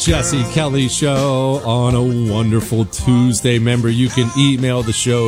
Jesse Kelly Show on a wonderful Tuesday. Remember, you can email the show,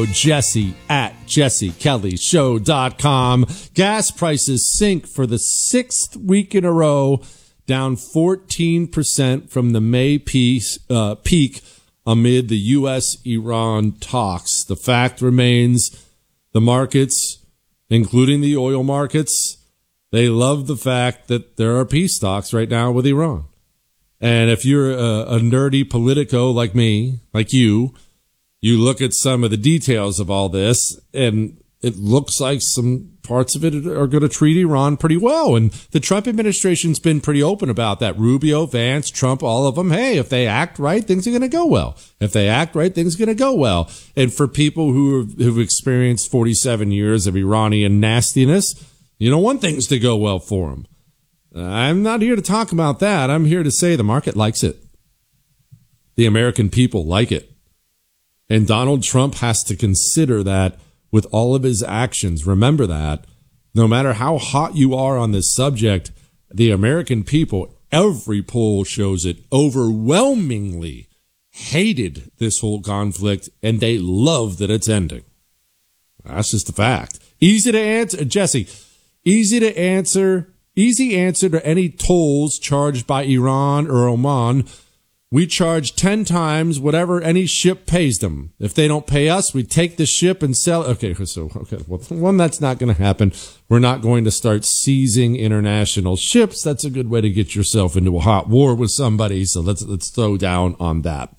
jesse@jessekellyshow.com. Gas prices sink for the sixth week in a row, down 14% from the May peak amid the U.S.-Iran talks. The fact remains the markets, including the oil markets, they love the fact that there are peace talks right now with Iran. And if you're a nerdy politico like me, like you look at some of the details of all this, and it looks like some parts of it are going to treat Iran pretty well. And the Trump administration's been pretty open about that. Rubio, Vance, Trump, all of them. Hey, if they act right, things are going to go well. If they act right, things are going to go well. And for people who've experienced 47 years of Iranian nastiness, you don't want things to go well for them. I'm not here to talk about that. I'm here to say the market likes it. The American people like it. And Donald Trump has to consider that with all of his actions. Remember that. No matter how hot you are on this subject, the American people, every poll shows it, overwhelmingly hated this whole conflict, and they love that it's ending. That's just a fact. Easy to answer, Jesse. Easy answer to any tolls charged by Iran or Oman. We charge 10 times whatever any ship pays them. If they don't pay us, we take the ship and sell it. Okay, well, one, that's not going to happen. We're not going to start seizing international ships. That's a good way to get yourself into a hot war with somebody. So let's throw down on that.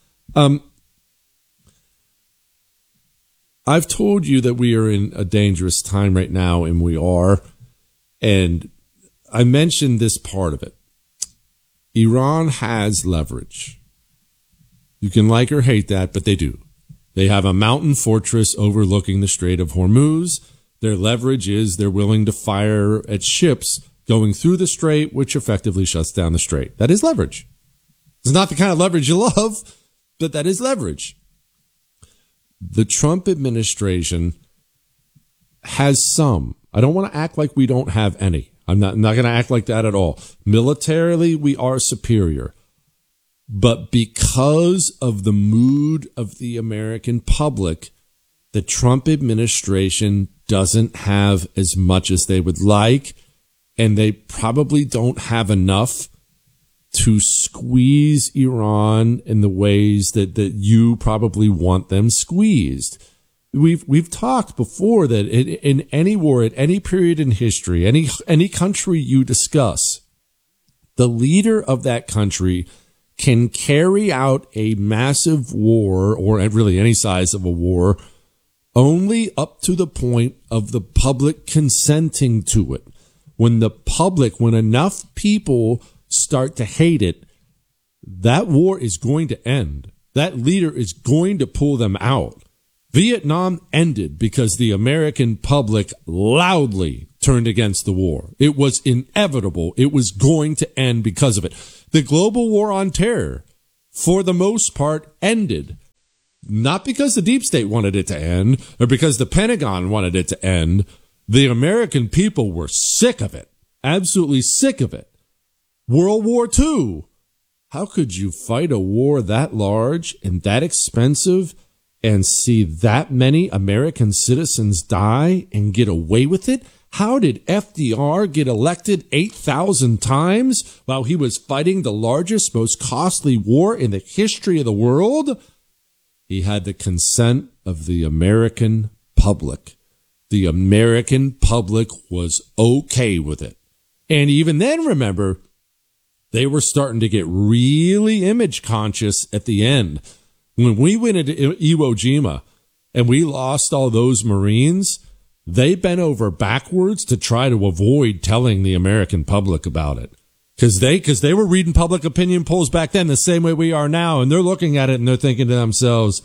I've told you that we are in a dangerous time right now, and we are. And I mentioned this part of it. Iran has leverage. You can like or hate that, but they do. They have a mountain fortress overlooking the Strait of Hormuz. Their leverage is they're willing to fire at ships going through the strait, which effectively shuts down the strait. That is leverage. It's not the kind of leverage you love, but that is leverage. The Trump administration has some. I don't want to act like we don't have any. I'm not going to act like that at all. Militarily, we are superior. But because of the mood of the American public, the Trump administration doesn't have as much as they would like, and they probably don't have enough to squeeze Iran in the ways that you probably want them squeezed. We've talked before that in any war, at any period in history, any country you discuss, the leader of that country can carry out a massive war, or really any size of a war, only up to the point of the public consenting to it. When enough people start to hate it, that war is going to end. That leader is going to pull them out. Vietnam ended because the American public loudly turned against the war. It was inevitable. It was going to end because of it. The global war on terror, for the most part, ended. Not because the deep state wanted it to end or because the Pentagon wanted it to end. The American people were sick of it. Absolutely sick of it. World War II. How could you fight a war that large and that expensive and see that many American citizens die and get away with it? How did FDR get elected 8,000 times while he was fighting the largest, most costly war in the history of the world? He had the consent of the American public. The American public was okay with it. And even then, remember, they were starting to get really image conscious at the end. When we went into Iwo Jima and we lost all those Marines, they bent over backwards to try to avoid telling the American public about it. Because they were reading public opinion polls back then the same way we are now, and they're looking at it and they're thinking to themselves,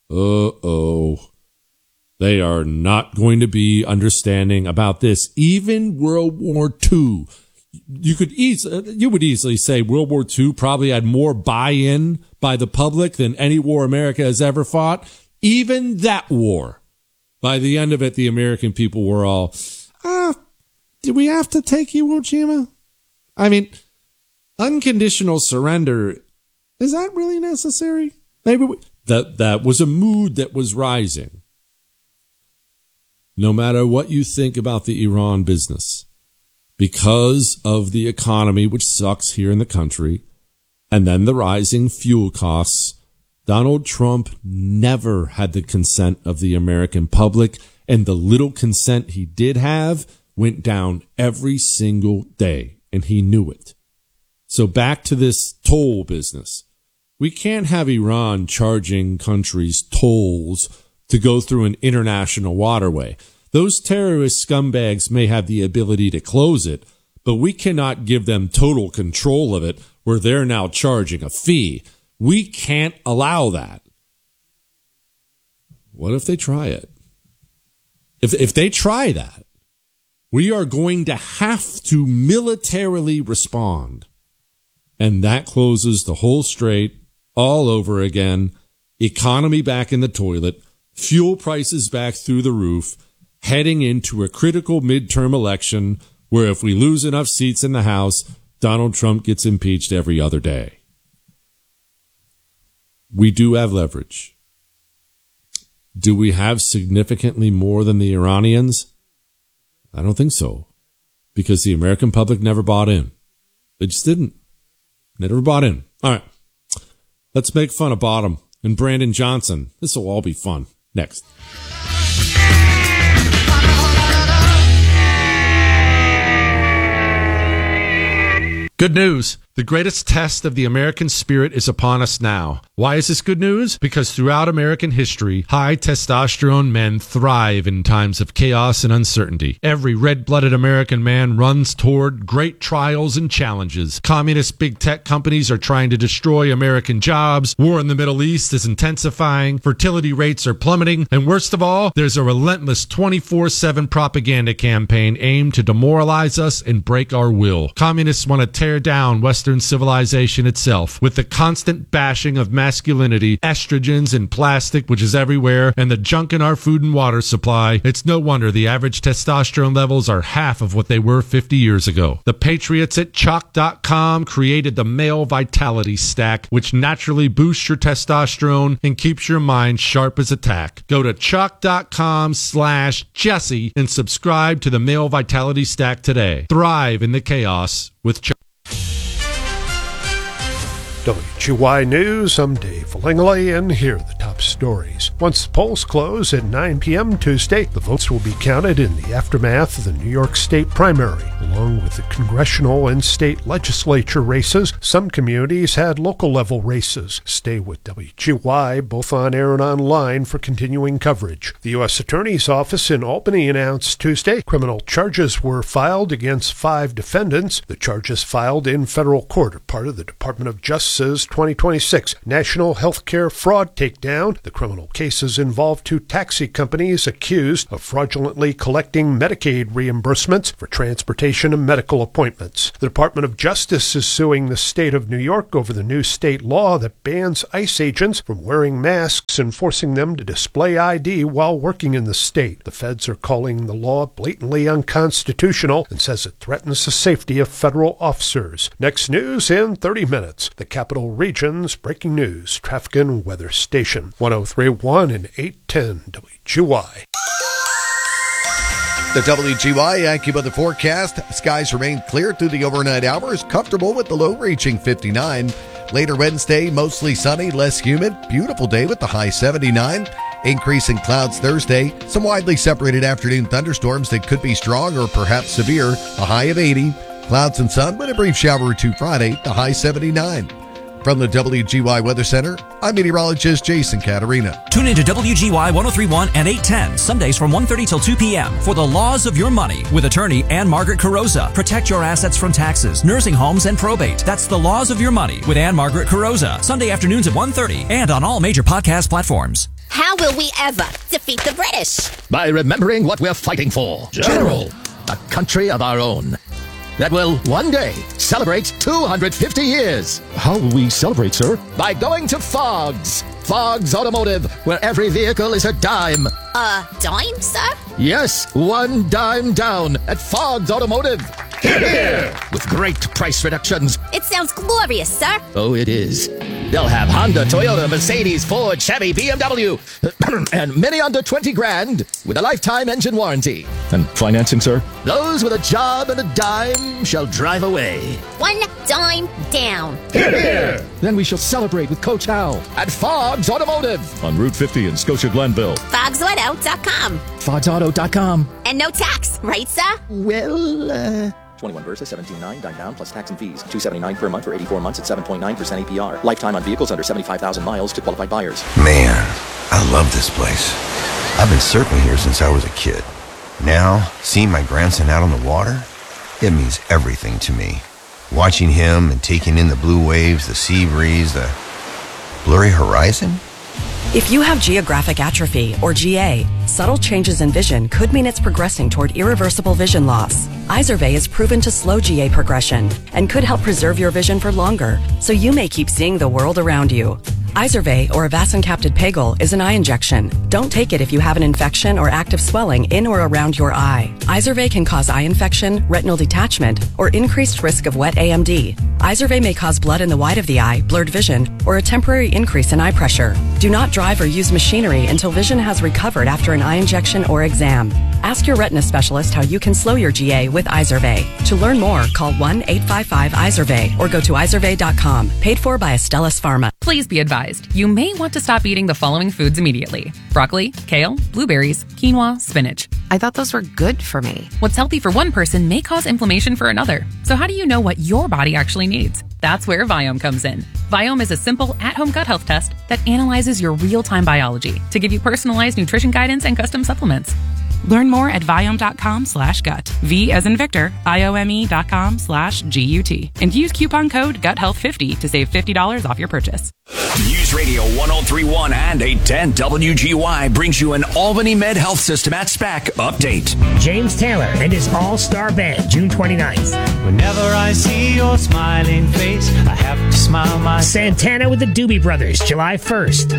they are not going to be understanding about this. Even World War II, you would easily say World War II probably had more buy-in by the public than any war America has ever fought. Even that war, by the end of it, the American people were all, did we have to take Iwo Jima? I mean, unconditional surrender Is that really necessary? Maybe that was a mood that was rising. No matter what you think about the Iran business, because of the economy, which sucks here in the country, and then the rising fuel costs, Donald Trump never had the consent of the American public, and the little consent he did have went down every single day, and he knew it. So back to this toll business. We can't have Iran charging countries tolls to go through an international waterway. Those terrorist scumbags may have the ability to close it, but we cannot give them total control of it where they're now charging a fee. We can't allow that. What if they try it? If they try that, we are going to have to militarily respond. And that closes the whole strait all over again. Economy back in the toilet, fuel prices back through the roof, heading into a critical midterm election where if we lose enough seats in the House, Donald Trump gets impeached every other day. We do have leverage. Do we have significantly more than the Iranians? I don't think so, because the American public never bought in. They just didn't. Never bought in. All right. Let's make fun of Bottom and Brandon Johnson. This will all be fun. Next. Good news. The greatest test of the American spirit is upon us now. Why is this good news? Because throughout American history, high testosterone men thrive in times of chaos and uncertainty. Every red-blooded American man runs toward great trials and challenges. Communist big tech companies are trying to destroy American jobs. War in the Middle East is intensifying. Fertility rates are plummeting. And worst of all, there's a relentless 24/7 propaganda campaign aimed to demoralize us and break our will. Communists want to tear down Western civilization itself with the constant bashing of masculinity, estrogens, and plastic, which is everywhere, and the junk in our food and water supply. It's no wonder the average testosterone levels are half of what they were 50 years ago. The patriots at Chalk.com created the Male Vitality Stack, which naturally boosts your testosterone and keeps your mind sharp as a tack. Go to Chalk.com/Jesse and subscribe to the Male Vitality Stack today. Thrive in the chaos with Chalk. WGY News, I'm Dave Langley, and here are the top stories. Once the polls close at 9 p.m. Tuesday, the votes will be counted in the aftermath of the New York State primary. Along with the congressional and state legislature races, some communities had local-level races. Stay with WGY, both on air and online, for continuing coverage. The U.S. Attorney's Office in Albany announced Tuesday criminal charges were filed against 5 defendants. The charges filed in federal court are part of the Department of Justice's 2026 National Healthcare Fraud Takedown. The criminal cases involve 2 taxi companies accused of fraudulently collecting Medicaid reimbursements for transportation and medical appointments. The Department of Justice is suing the state of New York over the new state law that bans ICE agents from wearing masks and forcing them to display ID while working in the state. The feds are calling the law blatantly unconstitutional and says it threatens the safety of federal officers. Next news in 30 minutes. The Capital Region's breaking news, traffic and weather station, 103.1 and 810 WGY. The WGY AccuWeather forecast. Skies remain clear through the overnight hours, comfortable with the low reaching 59. Later Wednesday, mostly sunny, less humid. Beautiful day with the high 79. Increase in clouds Thursday. Some widely separated afternoon thunderstorms that could be strong or perhaps severe. A high of 80. Clouds and sun with a brief shower or 2 Friday. The high 79. From the WGY Weather Center, I'm meteorologist Jason Caterina. Tune into WGY 103.1 and 810, Sundays from 1:30 till 2 p.m. for The Laws of Your Money with attorney Ann-Margaret Carrozza. Protect your assets from taxes, nursing homes, and probate. That's The Laws of Your Money with Ann-Margaret Carrozza. Sunday afternoons at 1:30 and on all major podcast platforms. How will we ever defeat the British? By remembering what we're fighting for. General, a country of our own. That will one day celebrate 250 years. How will we celebrate, sir? By going to Fogg's. Fogg's Automotive, where every vehicle is a dime. A dime, sir? Yes, 1 dime down at Fogg's Automotive. Here! With great price reductions. It sounds glorious, sir. Oh, it is. They'll have Honda, Toyota, Mercedes, Ford, Chevy, BMW, and many under 20 grand with a lifetime engine warranty. And financing, sir? Those with a job and a dime shall drive away. One dime down. Then we shall celebrate with Coach Hal at Fogg's Automotive on Route 50 in Scotia Glenville. FogsAuto.com. FogsAuto.com. And no tax, right, sir? Well, 21 Versa, 17.9, dime down plus tax and fees. $279 per month for 84 months at 7.9% APR. Lifetime on vehicles under 75,000 miles to qualified buyers. Man, I love this place. I've been surfing here since I was a kid. Now, seeing my grandson out on the water, it means everything to me. Watching him and taking in the blue waves, the sea breeze, the blurry horizon. If you have geographic atrophy, or GA, subtle changes in vision could mean it's progressing toward irreversible vision loss. Izervay is proven to slow GA progression and could help preserve your vision for longer, so you may keep seeing the world around you. Izervay, or avacincaptad pegol, is an eye injection. Don't take it if you have an infection or active swelling in or around your eye. Izervay can cause eye infection, retinal detachment, or increased risk of wet AMD. Izervay may cause blood in the white of the eye, blurred vision, or a temporary increase in eye pressure. Do not drive or use machinery until vision has recovered after an eye injection or exam. Ask your retina specialist how you can slow your GA with Izervay. To learn more, call 1-855-IZERVAY or go to izervay.com. Paid for by Astellas Pharma. Please be advised, you may want to stop eating the following foods immediately: broccoli, kale, blueberries, quinoa, spinach. I thought those were good for me. What's healthy for one person may cause inflammation for another. So how do you know what your body actually needs? That's where Viome comes in. Viome is a simple at-home gut health test that analyzes your real-time biology to give you personalized nutrition guidance and custom supplements. Learn more at Viome.com/gut. V as in Victor, IOME.com/GUT. And use coupon code GUTHEALTH50 to save $50 off your purchase. News Radio 1031 and 810 WGY brings you an Albany Med Health System at SPAC update. James Taylor and his all-star band, June 29th. Whenever I see your smiling face, I have to smile my... Santana with the Doobie Brothers, July 1st.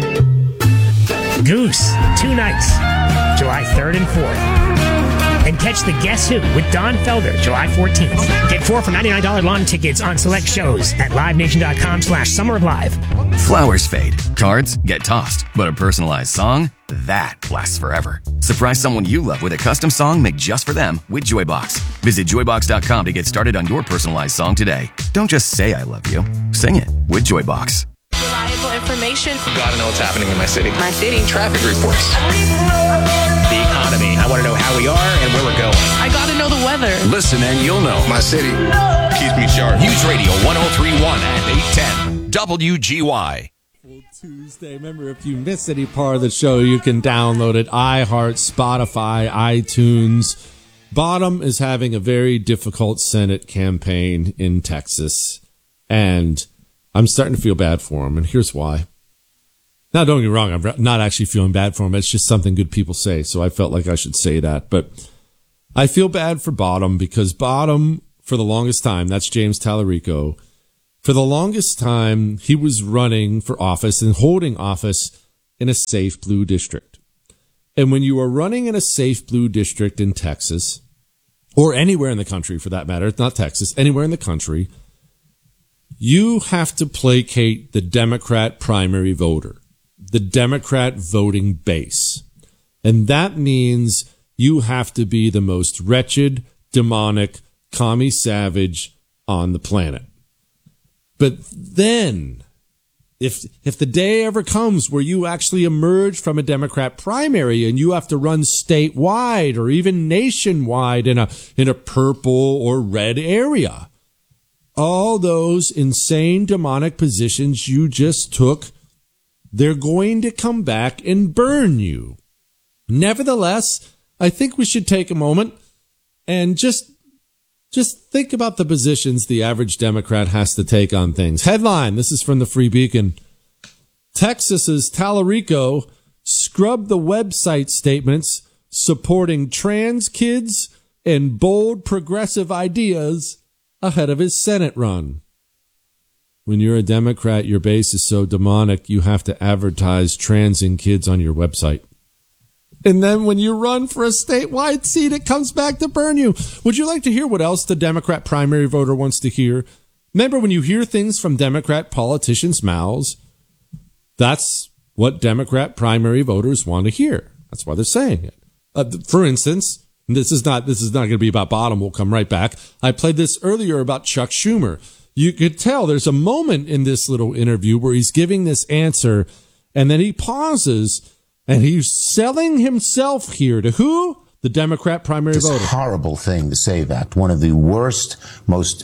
Goose, 2 nights, July 3rd and 4th. And catch the Guess Who with Don Felder, July 14th. Get 4 for $99 lawn tickets on select shows at livenation.com/summeroflive. Flowers fade, cards get tossed, but a personalized song, that lasts forever. Surprise someone you love with a custom song made just for them with Joybox. Visit joybox.com to get started on your personalized song today. Don't just say I love you, sing it with Joybox. Reliable information. Gotta know what's happening in my city. My city. Traffic reports. The economy. I want to know how we are and where we're going. I gotta know the weather. Listen and you'll know. My city keeps me sharp. News Radio 1031 and 810 WGY. Tuesday. Remember, if you miss any part of the show, you can download it. iHeart, Spotify, iTunes. Bottom is having a very difficult Senate campaign in Texas, and I'm starting to feel bad for him, and here's why. Now, don't get me wrong, I'm not actually feeling bad for him. It's just something good people say, so I felt like I should say that. But I feel bad for Bottom because Bottom, for the longest time, that's James Tallarico, for the longest time, he was running for office and holding office in a safe blue district. And when you are running in a safe blue district in Texas, or anywhere in the country for that matter, it's not Texas, anywhere in the country, you have to placate the Democrat primary voter, the Democrat voting base. And that means you have to be the most wretched, demonic, commie savage on the planet. But then, if the day ever comes where you actually emerge from a Democrat primary and you have to run statewide or even nationwide in a purple or red area, all those insane demonic positions you just took, they're going to come back and burn you. Nevertheless, I think we should take a moment and just think about the positions the average Democrat has to take on things. Headline, this is from the Free Beacon. Texas's Tallarico scrubbed the website statements supporting trans kids and bold progressive ideas ahead of his Senate run. When you're a Democrat, your base is so demonic, you have to advertise trans and kids on your website. And then when you run for a statewide seat, it comes back to burn you. Would you like to hear what else the Democrat primary voter wants to hear? Remember, when you hear things from Democrat politicians' mouths, that's what Democrat primary voters want to hear. That's why they're saying it. For instance, this is not going to be about Bottom. We'll come right back. I played this earlier about Chuck Schumer. You could tell there's a moment in this little interview where he's giving this answer, and then he pauses, and he's selling himself here to who? The Democrat primary voter. It's a horrible thing to say that. One of the worst, most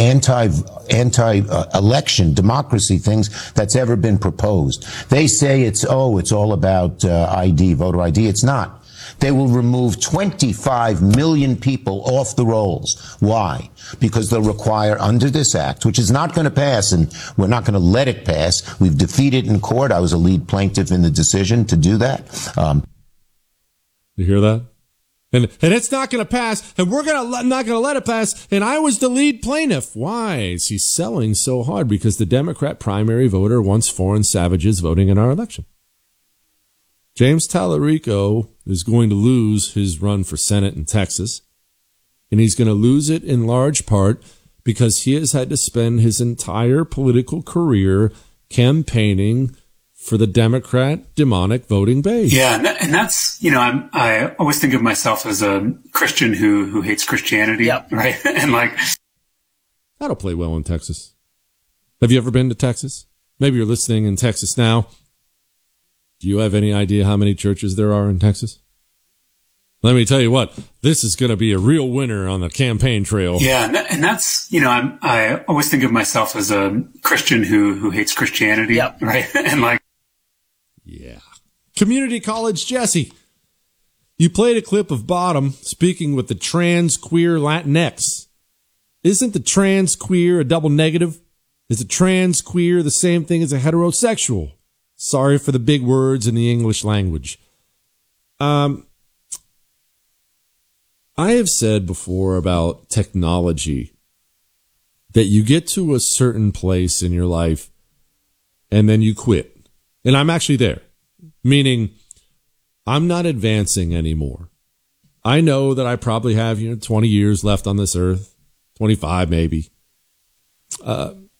anti-election democracy things that's ever been proposed. They say it's all about ID, voter ID. It's not. They will remove 25 million people off the rolls. Why? Because they'll require, under this act, which is not going to pass, and we're not going to let it pass. We've defeated in court. I was a lead plaintiff in the decision to do that. You hear that? And it's not going to pass, and we're not going to let it pass, and I was the lead plaintiff. Why is he selling so hard? Because the Democrat primary voter wants foreign savages voting in our election. James Tallarico is going to lose his run for Senate in Texas, and he's going to lose it in large part because he has had to spend his entire political career campaigning for the Democrat demonic voting base. Yeah, and that's, I always think of myself as a Christian who hates Christianity, right? And that'll play well in Texas. Have you ever been to Texas? Maybe you're listening in Texas now. Do you have any idea how many churches there are in Texas? Let me tell you what, this is going to be a real winner on the campaign trail. Yeah, and that's, I always think of myself as a Christian who hates Christianity, right? And yeah. Community College Jesse, you played a clip of Bottom speaking with the trans queer Latinx. Isn't the trans queer a double negative? Is a trans queer the same thing as a heterosexual? Sorry for the big words in the English language. I have said before about technology that you get to a certain place in your life and then you quit. And I'm actually there, meaning I'm not advancing anymore. I know that I probably have 20 years left on this earth, 25 maybe. I'm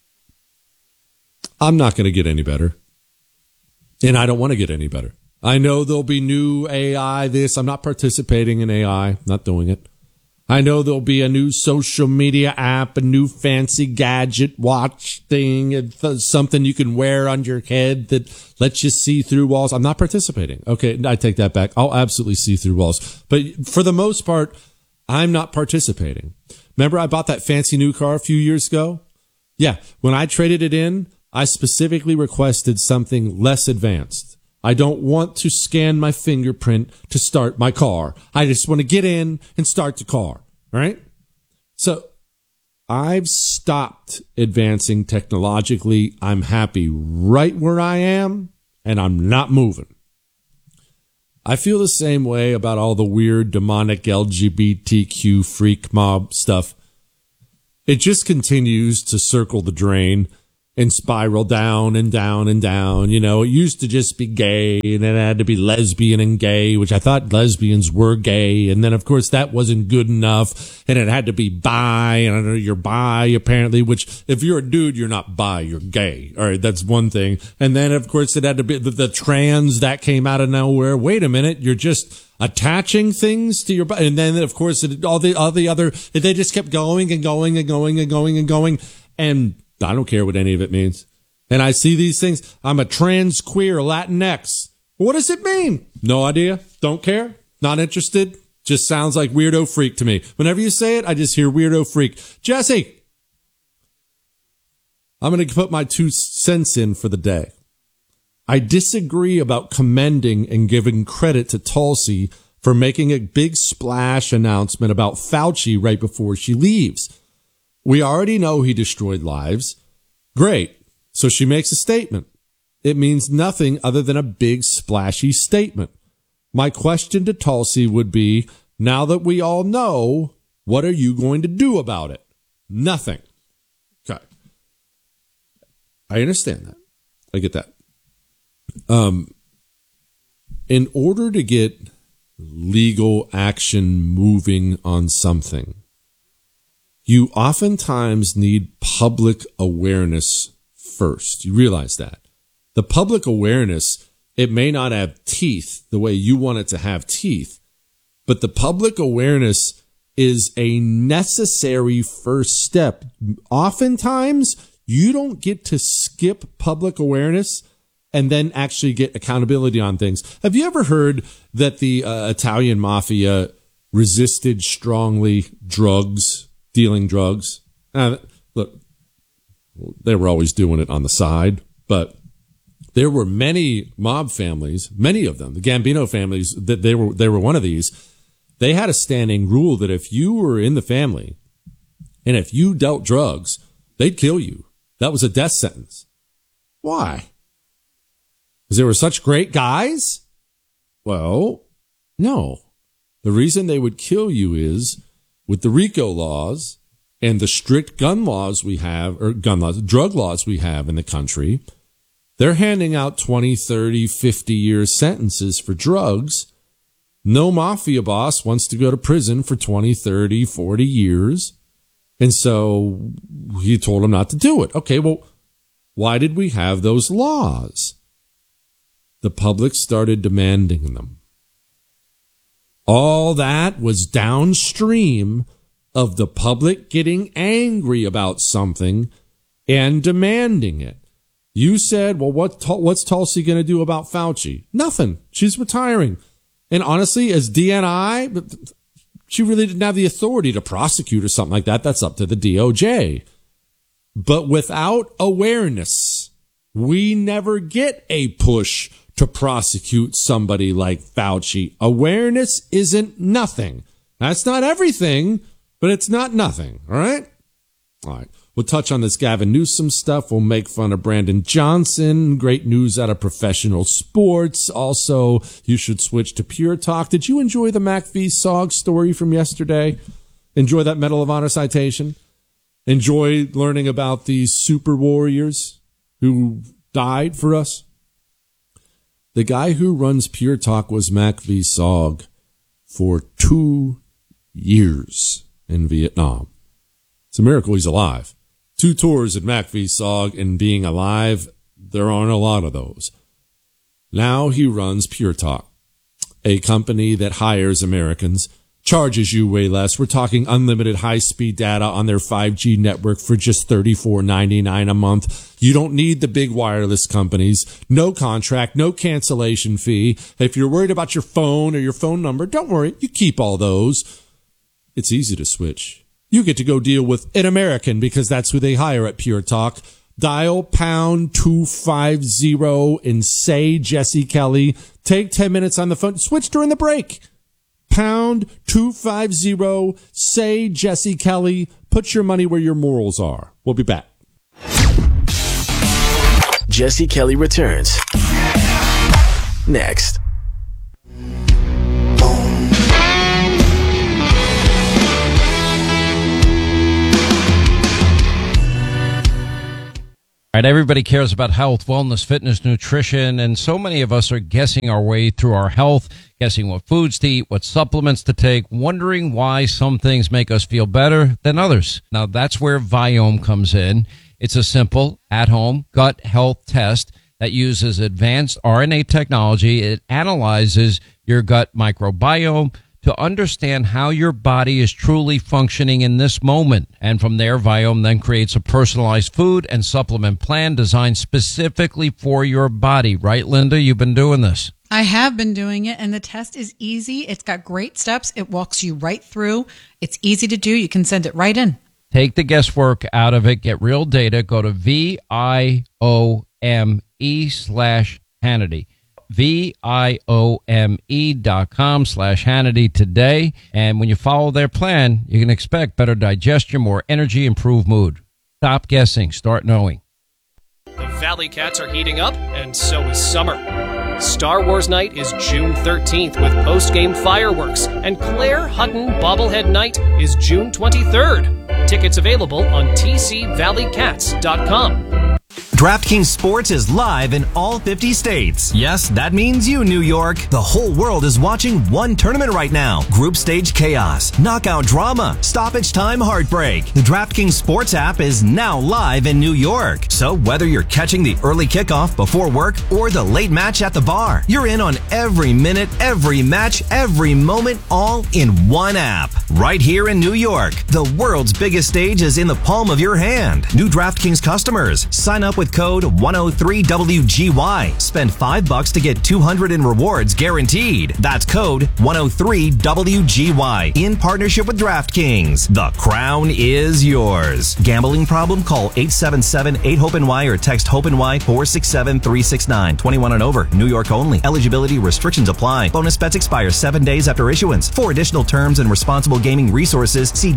not going to get any better. And I don't want to get any better. I know there'll be new AI, I'm not participating in AI, not doing it. I know there'll be a new social media app, a new fancy gadget watch thing, something you can wear on your head that lets you see through walls. I'm not participating. Okay, I take that back. I'll absolutely see through walls. But for the most part, I'm not participating. Remember I bought that fancy new car a few years ago? Yeah, when I traded it in, I specifically requested something less advanced. I don't want to scan my fingerprint to start my car. I just want to get in and start the car, right? So I've stopped advancing technologically. I'm happy right where I am, and I'm not moving. I feel the same way about all the weird demonic LGBTQ freak mob stuff. It just continues to circle the drain and spiral down and down and down. It used to just be gay, and then it had to be lesbian and gay, which I thought lesbians were gay. And then, of course, that wasn't good enough. And it had to be bi, and I know you're bi, apparently, which if you're a dude, you're not bi, you're gay. All right, that's one thing. And then, of course, it had to be the trans that came out of nowhere. Wait a minute, you're just attaching things to your body. And then, of course, all the other, they just kept going and going and going and going and going. And I don't care what any of it means. And I see these things. I'm a trans queer Latinx. What does it mean? No idea. Don't care. Not interested. Just sounds like weirdo freak to me. Whenever you say it, I just hear weirdo freak. Jesse, I'm going to put my 2 cents in for the day. I disagree about commending and giving credit to Tulsi for making a big splash announcement about Fauci right before she leaves. We already know he destroyed lives. Great. So she makes a statement. It means nothing other than a big splashy statement. My question to Tulsi would be, now that we all know, what are you going to do about it? Nothing. Okay. I understand that. I get that. In order to get legal action moving on something, you oftentimes need public awareness first. You realize that. The public awareness, it may not have teeth the way you want it to have teeth, but the public awareness is a necessary first step. Oftentimes, you don't get to skip public awareness and then actually get accountability on things. Have you ever heard that the Italian mafia resisted strongly dealing drugs? Look, they were always doing it on the side, but there were many mob families, many of them, the Gambino families, that they were one of these. They had a standing rule that if you were in the family and if you dealt drugs, they'd kill you. That was a death sentence. Why? Because they were such great guys? Well, no. The reason they would kill you is with the RICO laws and the strict drug laws we have in the country, they're handing out 20, 30, 50-year sentences for drugs. No mafia boss wants to go to prison for 20, 30, 40 years. And so he told him not to do it. Okay, well, why did we have those laws? The public started demanding them. All that was downstream of the public getting angry about something and demanding it. You said, well, what's Tulsi going to do about Fauci? Nothing. She's retiring. And honestly, as DNI, she really didn't have the authority to prosecute or something like that. That's up to the DOJ. But without awareness, we never get a push to prosecute somebody like Fauci. Awareness isn't nothing. That's not everything, but it's not nothing. All right? All right. We'll touch on this Gavin Newsom stuff. We'll make fun of Brandon Johnson. Great news out of professional sports. Also, you should switch to Pure Talk. Did you enjoy the MacV-Sog story from yesterday? Enjoy that Medal of Honor citation? Enjoy learning about these super warriors who died for us? The guy who runs Pure Talk was MacV-Sog for 2 years in Vietnam. It's a miracle he's alive. 2 tours at MacV-Sog, and being alive, there aren't a lot of those. Now he runs Pure Talk, a company that hires Americans, charges you way less. We're talking unlimited high-speed data on their 5G network for just $34.99 a month. You don't need the big wireless companies. No contract, no cancellation fee. If you're worried about your phone or your phone number, don't worry. You keep all those. It's easy to switch. You get to go deal with an American because that's who they hire at Pure Talk. Dial pound 250 and say Jesse Kelly. Take 10 minutes on the phone. Switch during the break. Pound 250, say Jesse Kelly. Put your money where your morals are. We'll be back. Jesse Kelly returns next. All right, everybody cares about health, wellness, fitness, nutrition, and so many of us are guessing our way through our health, guessing what foods to eat, what supplements to take, wondering why some things make us feel better than others. Now, that's where Viome comes in. It's a simple, at-home gut health test that uses advanced RNA technology. It analyzes your gut microbiome to understand how your body is truly functioning in this moment. And from there, Viome then creates a personalized food and supplement plan designed specifically for your body. Right, Linda? You've been doing this. I have been doing it, and the test is easy. It's got great steps. It walks you right through. It's easy to do. You can send it right in. Take the guesswork out of it. Get real data. Go to VIOME/Hannity. VIOME.com/Hannity today. And when you follow their plan, you can expect better digestion, more energy, improved mood. Stop guessing. Start knowing. The Valley Cats are heating up, and so is summer. Star Wars Night is June 13th with post-game fireworks, and Claire Hutton Bobblehead Night is June 23rd. Tickets available on tcvalleycats.com. DraftKings Sports is live in all 50 states. Yes, that means you, New York. The whole world is watching one tournament right now. Group stage chaos, knockout drama, stoppage time heartbreak. The DraftKings Sports app is now live in New York. So whether you're catching the early kickoff before work or the late match at the bar, you're in on every minute, every match, every moment, all in one app. Right here in New York, the world's biggest stage is in the palm of your hand. New DraftKings customers, sign up with code 103WGY. Spend $5 to get $200 in rewards guaranteed. That's code 103WGY. In partnership with DraftKings. The crown is yours. Gambling problem? Call 877-8-HOPE-NY or text HOPE-NY 467-369. 21 and over. New York only. Eligibility restrictions apply. Bonus bets expire 7 days after issuance. For additional terms and responsible gaming resources, see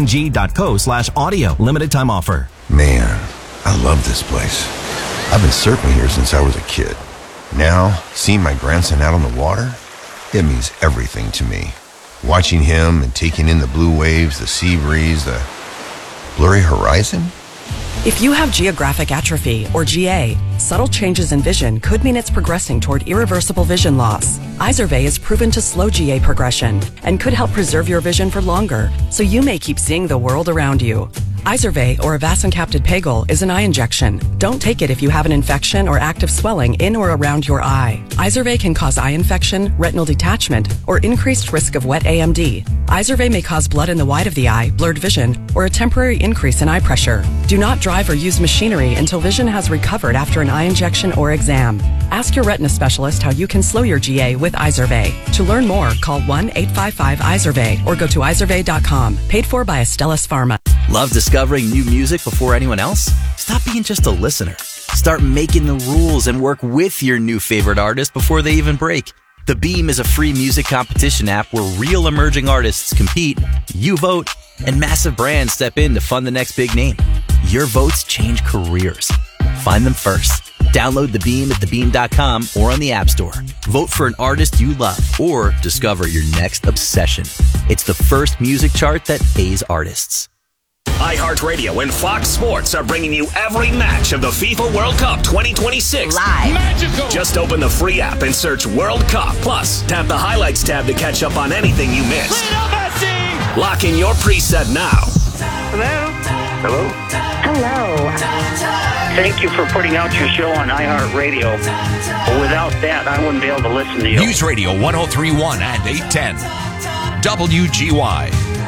dkng.co/audio. Limited time offer. Man, I love this place. I've been surfing here since I was a kid. Now, seeing my grandson out on the water, it means everything to me. Watching him and taking in the blue waves, the sea breeze, the blurry horizon. If you have geographic atrophy, or GA, subtle changes in vision could mean it's progressing toward irreversible vision loss. Izervay is proven to slow GA progression and could help preserve your vision for longer, so you may keep seeing the world around you. Izervay, or avacincaptad pegol, is an eye injection. Don't take it if you have an infection or active swelling in or around your eye. Izervay can cause eye infection, retinal detachment, or increased risk of wet AMD. Izervay may cause blood in the white of the eye, blurred vision, or a temporary increase in eye pressure. Do not drive or use machinery until vision has recovered after an eye injection or exam. Ask your retina specialist how you can slow your GA with Izervay. To learn more, call 1-855-IZERVAY or go to izervay.com. Paid for by Astellas Pharma. Love discovering new music before anyone else? Stop being just a listener. Start making the rules and work with your new favorite artist before they even break. The Beam is a free music competition app where real emerging artists compete, you vote, and massive brands step in to fund the next big name. Your votes change careers. Find them first. Download The Beam at thebeam.com or on the App Store. Vote for an artist you love or discover your next obsession. It's the first music chart that pays artists. iHeartRadio and Fox Sports are bringing you every match of the FIFA World Cup 2026 live. Magical. Just open the free app and search World Cup. Plus, tap the highlights tab to catch up on anything you missed. Lock in your preset now. Hello? Hello? Hello. Thank you for putting out your show on iHeartRadio. Without that, I wouldn't be able to listen to you. News Radio 1031 and 810. WGY.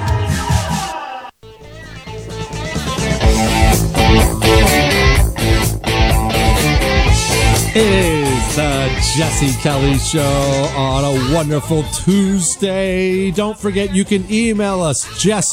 It is the Jesse Kelly Show on a wonderful Tuesday. Don't forget you can email us,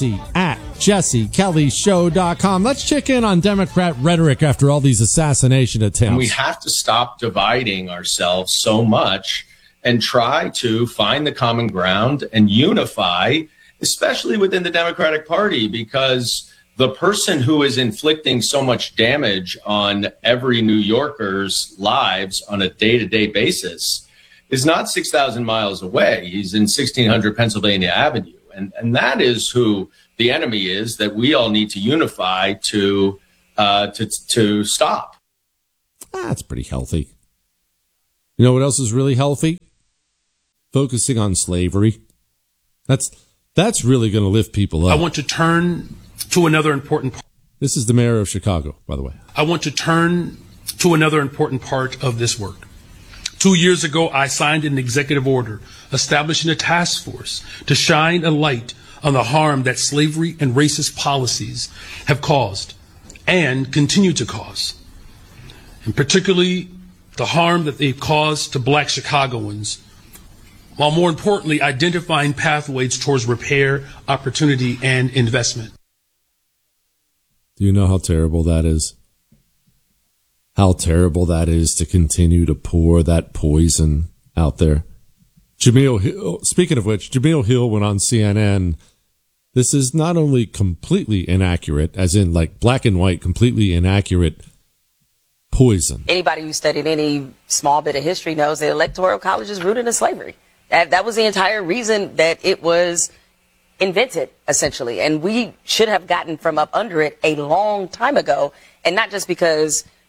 jesse@jessekellyshow.com. Let's check in on Democrat rhetoric after all these assassination attempts. And we have to stop dividing ourselves so much and try to find the common ground and unify, especially within the Democratic Party, because the person who is inflicting so much damage on every New Yorker's lives on a day-to-day basis is not 6,000 miles away. He's in 1600 Pennsylvania Avenue. And that is who the enemy is that we all need to unify to stop. That's pretty healthy. You know what else is really healthy? Focusing on slavery. That's really going to lift people up. I want to turn to another important part. This is the mayor of Chicago, by the way. I want to turn to another important part of this work. 2 years ago, I signed an executive order establishing a task force to shine a light on the harm that slavery and racist policies have caused and continue to cause, and particularly the harm that they've caused to Black Chicagoans, while more importantly, identifying pathways towards repair, opportunity, and investment. Do you know how terrible that is? How terrible that is to continue to pour that poison out there. Jameel Hill, speaking of which, Jameel Hill went on CNN. This is not only completely inaccurate, as in like black and white, completely inaccurate poison. Anybody who studied any small bit of history knows that Electoral College is rooted in slavery. That was the entire reason that it was invented, essentially. And we should have gotten from up under it a long time ago. And not just because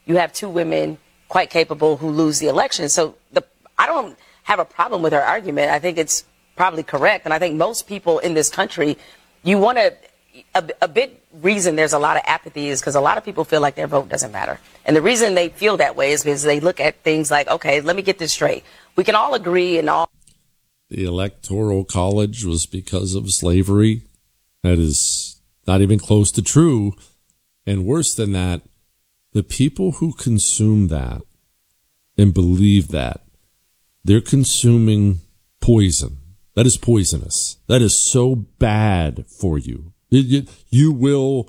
you have two women quite capable who lose the election. So I don't have a problem with her argument. I think it's probably correct. And I think most people in this country, you want to, a big reason there's a lot of apathy is because a lot of people feel like their vote doesn't matter. And the reason they feel that way is because they look at things like, okay, let me get this straight. We can all agree and all. The Electoral College was because of slavery. That is not even close to true. And worse than that, the people who consume that and believe that, they're consuming poison. That is poisonous. That is so bad for you. You will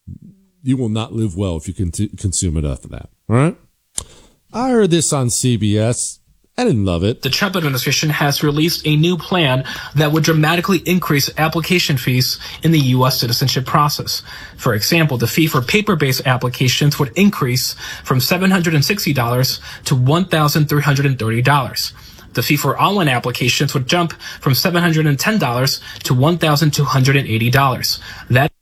not live well if you consume enough of that. All right? I heard this on CBS. I didn't love it. The Trump administration has released a new plan that would dramatically increase application fees in the U.S. citizenship process. For example, the fee for paper-based applications would increase from $760 to $1,330. The fee for online applications would jump from $710 to $1,280. That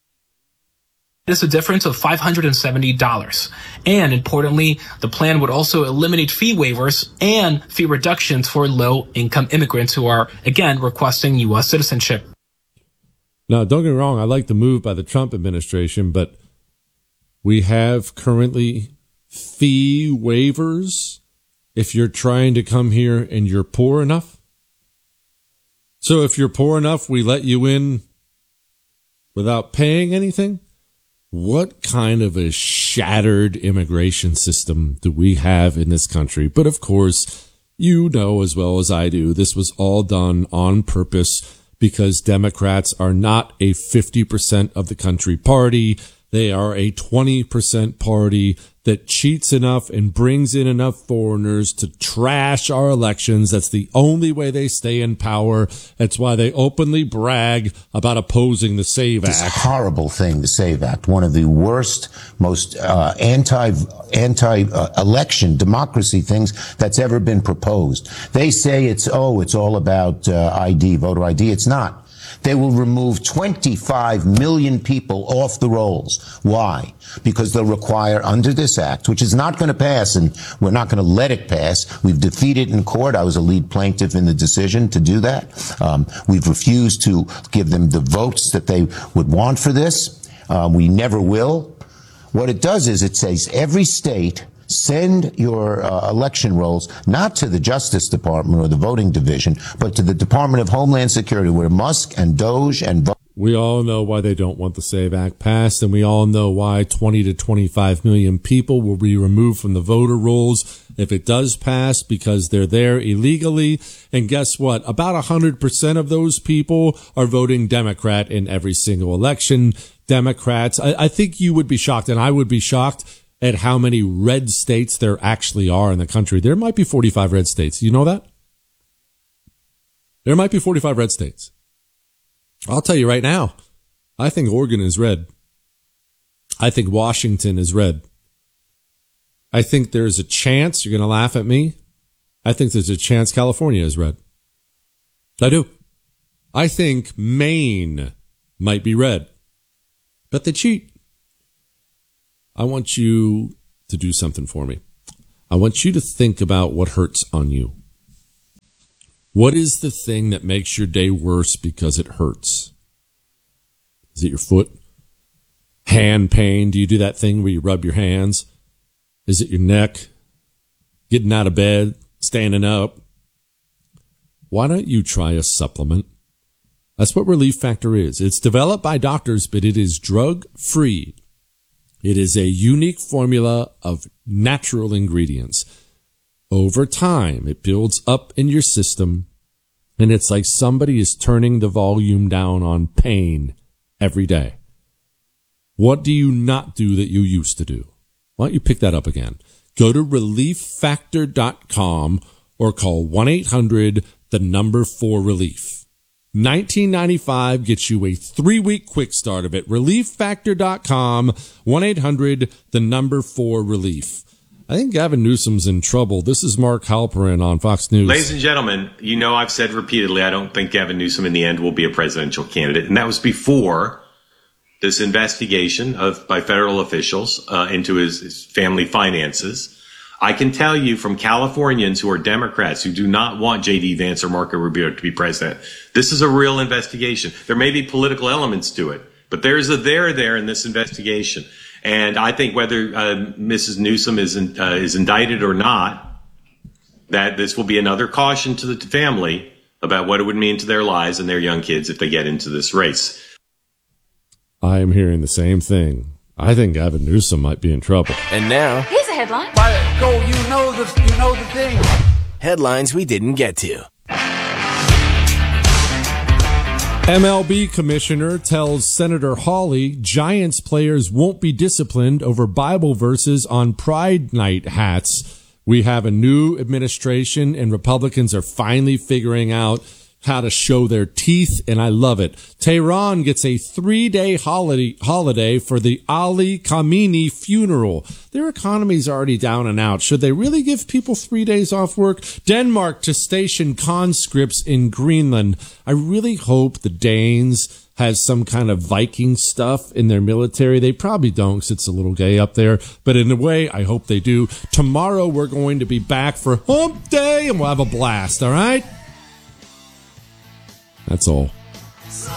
is a difference of $570. And importantly, the plan would also eliminate fee waivers and fee reductions for low-income immigrants who are, again, requesting U.S. citizenship. Now, don't get me wrong, I like the move by the Trump administration, but we have currently fee waivers if you're trying to come here and you're poor enough. So if you're poor enough, we let you in without paying anything? What kind of a shattered immigration system do we have in this country? But of course, you know as well as I do, this was all done on purpose because Democrats are not a 50% of the country party. They are a 20% party that cheats enough and brings in enough foreigners to trash our elections. That's the only way they stay in power. That's why they openly brag about opposing the SAVE Act. This horrible thing, the SAVE Act, one of the worst, most anti-election democracy things that's ever been proposed. They say it's all about ID, voter ID. It's not. They will remove 25 million people off the rolls. Why? Because they'll require under this act, which is not going to pass, and we're not going to let it pass. We've defeated in court. I was a lead plaintiff in the decision to do that. We've refused to give them the votes that they would want for this. We never will. What it does is it says every state send your election rolls not to the Justice Department or the voting division, but to the Department of Homeland Security, where Musk and Doge and we all know why they don't want the SAVE Act passed, and we all know why 20 to 25 million people will be removed from the voter rolls if it does pass, because they're there illegally. And guess what? About 100% of those people are voting Democrat in every single election. Democrats, I think you would be shocked, and I would be shocked at how many red states there actually are in the country. There might be 45 red states. You know that? There might be 45 red states. I'll tell you right now, I think Oregon is red. I think Washington is red. I think there's a chance, you're going to laugh at me, I think there's a chance California is red. I do. I think Maine might be red. But they cheat. I want you to do something for me. I want you to think about what hurts on you. What is the thing that makes your day worse because it hurts? Is it your foot? Hand pain? Do you do that thing where you rub your hands? Is it your neck? Getting out of bed? Standing up? Why don't you try a supplement? That's what Relief Factor is. It's developed by doctors, but it is drug-free. It is a unique formula of natural ingredients. Over time, it builds up in your system, and it's like somebody is turning the volume down on pain every day. What do you not do that you used to do? Why don't you pick that up again? Go to ReliefFactor.com or call 1-800-4RELIEF. $19.95 gets you a 3-week quick start of it. ReliefFactor.com, 1-800-4RELIEF. I think Gavin Newsom's in trouble. This is Mark Halperin on Fox News. Ladies and gentlemen, you know I've said repeatedly I don't think Gavin Newsom in the end will be a presidential candidate. And that was before this investigation by federal officials into his family finances. I can tell you from Californians who are Democrats who do not want J.D. Vance or Marco Rubio to be president, this is a real investigation. There may be political elements to it, but there's a there in this investigation. And I think whether Mrs. Newsom is indicted or not, that this will be another caution to the family about what it would mean to their lives and their young kids if they get into this race. I am hearing the same thing. I think Gavin Newsom might be in trouble. And now, here's a headline. You know the thing. Headlines we didn't get to. MLB commissioner tells Senator Hawley Giants players won't be disciplined over Bible verses on Pride Night hats. We have a new administration, and Republicans are finally figuring out how to show their teeth, and I love it. Tehran gets a 3-day holiday for the Ali Khamenei funeral. Their economy's already down and out. Should they really give people 3 days off work? Denmark to station conscripts in Greenland. I really hope the Danes has some kind of Viking stuff in their military. They probably don't because it's a little gay up there. But in a way, I hope they do. Tomorrow, we're going to be back for Hump Day, and we'll have a blast, all right? That's all.